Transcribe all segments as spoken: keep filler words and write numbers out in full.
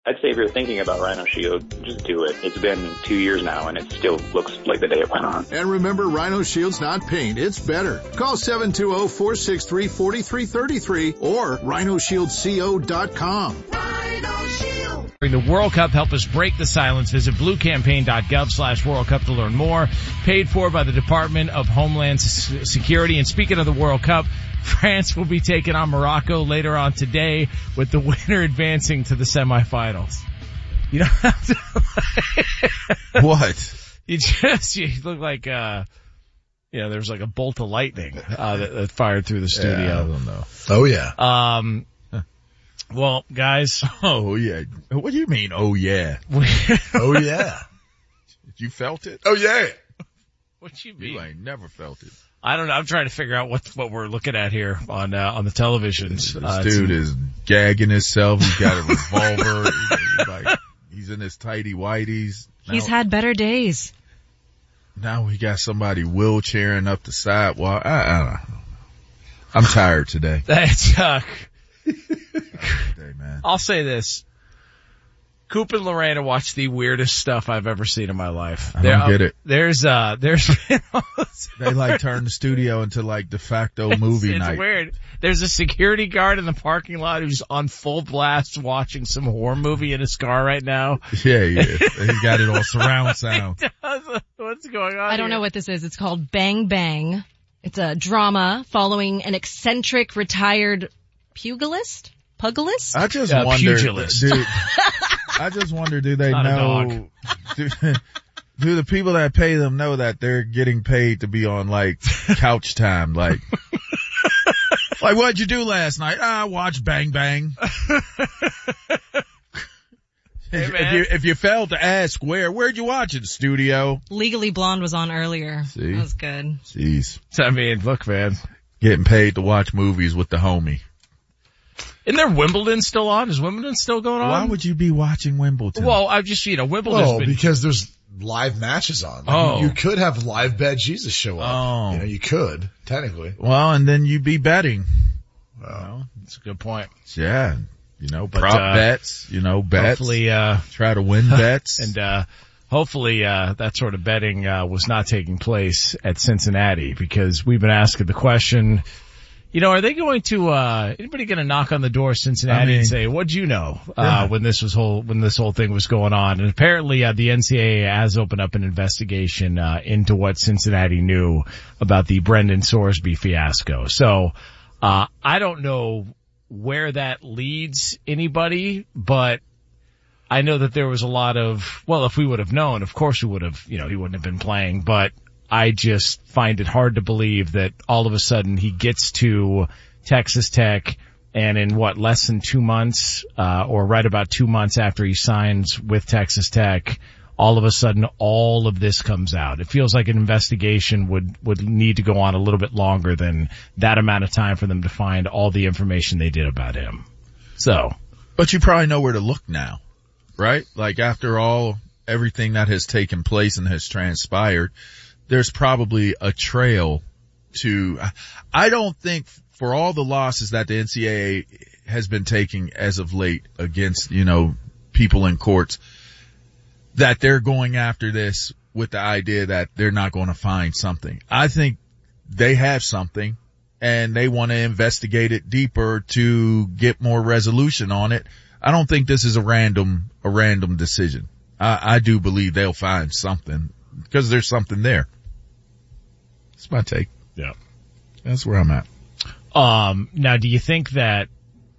I'd say if you're thinking about Rhino Shield, just do it. It's been two years now, and it still looks like the day it went on. And remember, Rhino Shield's not paint, it's better. Call seven two zero, four six three, four three three three or rhino shield co dot com. Rhino Shield. During the World Cup, help us break the silence. Visit bluecampaign.gov slash World Cup to learn more. Paid for by the Department of Homeland Security. And speaking of the World Cup, France will be taking on Morocco later on today, with the winner advancing to the semifinals. You don't have to. What? You just, you look like, uh, you know, there's like a bolt of lightning, uh, that, that fired through the studio. Yeah, I don't know. Oh yeah. Um, well, guys. Oh yeah. What do you mean? Oh yeah. Oh yeah. You felt it? Oh yeah. What you mean? You ain't never felt it. I don't know. I'm trying to figure out what what we're looking at here on uh, on the televisions. This uh, dude is gagging himself. He's got a revolver. he's, like, he's in his tighty whities. Now, He's had better days. Now we got somebody wheelchairing up the sidewalk. I, I don't know. I'm tired today. That's uh, Day, man. I'll say this. Coop and Lorena watch the weirdest stuff I've ever seen in my life. I don't get it. There's, uh, there's, They like turn the studio into like de facto movie it's, night. It's weird. There's a security guard in the parking lot who's on full blast watching some horror movie in his car right now. Yeah, yeah. He got it all surround sound. What's going on? I don't here? know what this is. It's called Bang Bang. It's a drama following an eccentric retired pugilist? Pugilist? I just uh, wonder, pugilist. dude, I just wonder, do they Not a know, do, do the people that pay them know that they're getting paid to be on like couch time? Like, like what'd you do last night? Ah, I watched Bang Bang. Hey, if, man. if you, if you failed to ask where, where'd you watch it? Studio? Legally Blonde was on earlier. See? That was good. Jeez. I mean, look, man. Getting paid to watch movies with the homie. Isn't there Wimbledon still on? Is Wimbledon still going on? Why would you be watching Wimbledon? Well, I've just, you know, Wimbledon's Well, been... because there's live matches on. Like, Oh. you, you could have live Bad Jesus show up. Oh. You know, you could, technically. Well, and then you'd be betting. Well, that's a good point. Yeah. You know, But, prop uh, bets, you know, bets. Hopefully, uh, Try to win bets. and, uh, hopefully, uh, that sort of betting, uh, was not taking place at Cincinnati, because we've been asking the question, you know, are they going to, uh, anybody going to knock on the door of Cincinnati I mean, and say, what'd you know, uh, yeah. when this was whole, when this whole thing was going on? And apparently, uh, the N C double A has opened up an investigation, uh, into what Cincinnati knew about the Brendan Sorsby fiasco. So, uh, I don't know where that leads anybody, but I know that there was a lot of, well, if we would have known, of course we would have, you know, he wouldn't have been playing, but I just find it hard to believe that all of a sudden he gets to Texas Tech, and in what, less than two months, uh, or right about two months after he signs with Texas Tech, all of a sudden all of this comes out. It feels like an investigation would, would need to go on a little bit longer than that amount of time for them to find all the information they did about him. So. But you probably know where to look now, right? Like after all, everything that has taken place and has transpired, there's probably a trail to, I don't think for all the losses that the N C double A has been taking as of late against, you know, people in courts, that they're going after this with the idea that they're not going to find something. I think they have something and they want to investigate it deeper to get more resolution on it. I don't think this is a random, a random decision. I, I do believe they'll find something because there's something there. That's my take. Yeah. That's where I'm at. Um, now do you think that,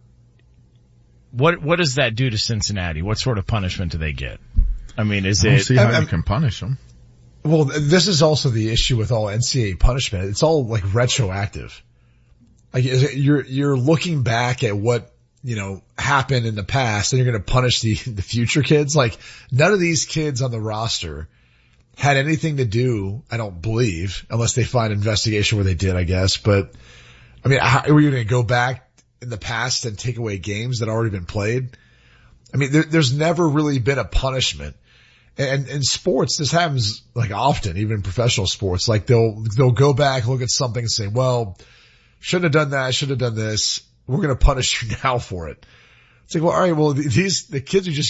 what, what does that do to Cincinnati? What sort of punishment do they get? I mean, is I don't it, see how I- you I'm- can punish them. Well, this is also the issue with all N C double A punishment. It's all like retroactive. Like is it, you're, you're looking back at what, you know, happened in the past and you're going to punish the, the future kids. Like none of these kids on the roster had anything to do, I don't believe, unless they find an investigation where they did, I guess. But I mean, how, are you going to go back in the past and take away games that already been played? I mean, there, there's never really been a punishment. And in sports, this happens like often, even in professional sports. Like they'll, they'll go back, look at something and say, well, shouldn't have done that, should have done this. We're going to punish you now for it. It's like, well, all right, well, these, the kids who just